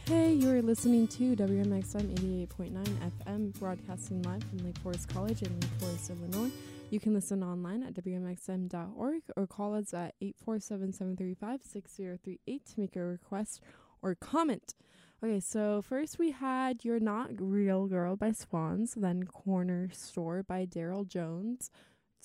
Hey, you're listening to WMXM 88.9 FM, broadcasting live from Lake Forest College in Lake Forest, Illinois. You can listen online at WMXM.org or call us at 847-735-6038 to make a request or comment. Okay, so first we had You're Not Real Girl by Swans, then Corner Store by Daryl Jones,